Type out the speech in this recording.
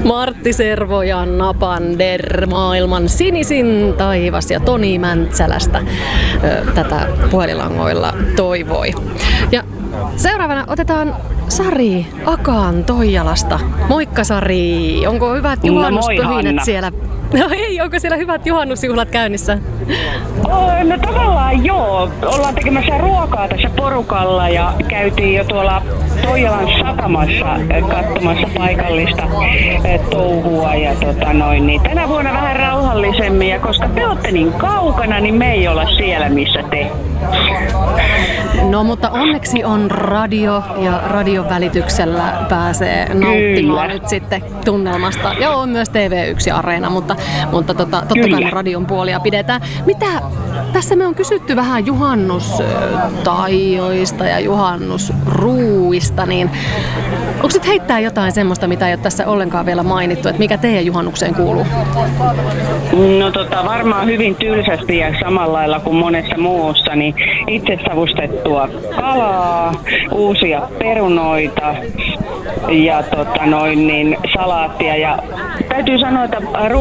Martti Servo ja Napander, maailman sinisin taivas, ja Toni Mäntsälästä tätä puhelinlangoilla toivoi. Ja seuraavana otetaan Sari Akaan Toijalasta. Moikka Sari, onko hyvät juhannuspöhinät siellä? No ei, onko siellä hyvät juhannusjuhlat käynnissä? No tavallaan joo. Ollaan tekemässä ruokaa tässä porukalla ja käytiin jo tuolla Toijalan satamassa katsomassa paikallista touhua. Ja niin tänä vuonna vähän rauhallisemmin, ja koska te olette niin kaukana, niin me ei olla siellä, missä te. No mutta onneksi on radio, ja radion välityksellä pääsee nauttimaan nyt sitten tunnelmasta. Ja on myös TV1 Areena, mutta totta kai radion puolia pidetään. Mitä tässä me on kysytty vähän juhannustaijoista ja juhannusruuista, niin onko nyt heittää jotain semmoista, mitä ei ole tässä ollenkaan vielä mainittu, että mikä teidän juhannukseen kuuluu? No varmaan hyvin tylsästi ja samalla lailla kuin monessa muussa, niin itse savustettua kalaa, uusia perunoita ja salaattia, ja täytyy sanoa, että